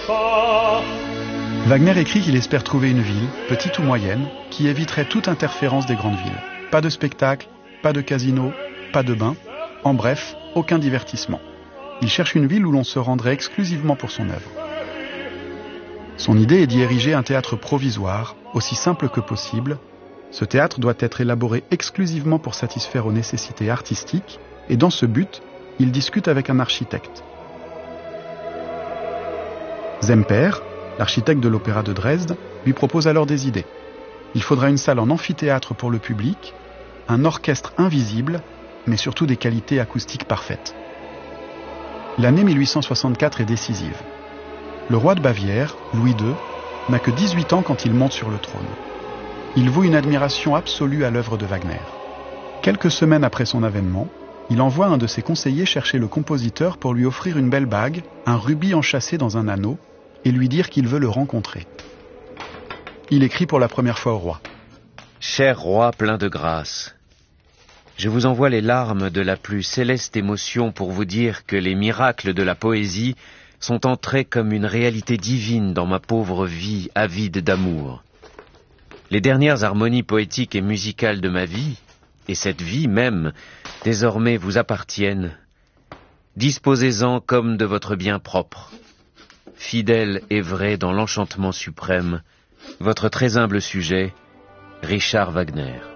Wagner écrit qu'il espère trouver une ville, petite ou moyenne, qui éviterait toute interférence des grandes villes. Pas de spectacle, pas de casino, pas de bain, en bref, aucun divertissement. Il cherche une ville où l'on se rendrait exclusivement pour son œuvre. Son idée est d'y ériger un théâtre provisoire, aussi simple que possible. Ce théâtre doit être élaboré exclusivement pour satisfaire aux nécessités artistiques, et dans ce but, il discute avec un architecte. Zemper, l'architecte de l'Opéra de Dresde, lui propose alors des idées. Il faudra une salle en amphithéâtre pour le public, un orchestre invisible, mais surtout des qualités acoustiques parfaites. L'année 1864 est décisive. Le roi de Bavière, Louis II, n'a que 18 ans quand il monte sur le trône. Il voue une admiration absolue à l'œuvre de Wagner. Quelques semaines après son avènement, il envoie un de ses conseillers chercher le compositeur pour lui offrir une belle bague, un rubis enchâssé dans un anneau, et lui dire qu'il veut le rencontrer. Il écrit pour la première fois au roi. « Cher roi plein de grâce, je vous envoie les larmes de la plus céleste émotion pour vous dire que les miracles de la poésie sont entrés comme une réalité divine dans ma pauvre vie avide d'amour. Les dernières harmonies poétiques et musicales de ma vie, et cette vie même, désormais vous appartiennent. Disposez-en comme de votre bien propre. Fidèle et vrai dans l'enchantement suprême, votre très humble sujet, Richard Wagner.